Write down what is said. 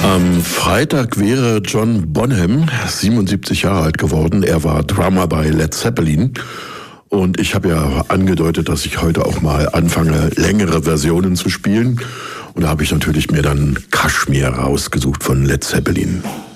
Am Freitag wäre John Bonham 77 Jahre alt geworden. Er war Drummer bei Led Zeppelin. Und ich habe ja angedeutet, dass ich heute auch mal anfange, längere Versionen zu spielen. Und da habe ich natürlich mir dann Kashmir rausgesucht von Led Zeppelin.